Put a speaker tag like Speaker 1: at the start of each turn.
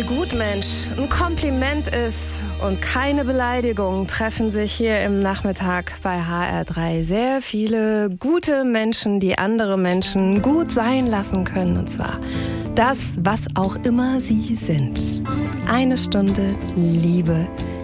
Speaker 1: Gutmensch ein Kompliment ist und keine Beleidigung, treffen sich hier im Nachmittag bei HR3 sehr viele gute Menschen, die andere Menschen gut sein lassen können. Und zwar das, was auch immer sie sind. 1 Stunde Liebe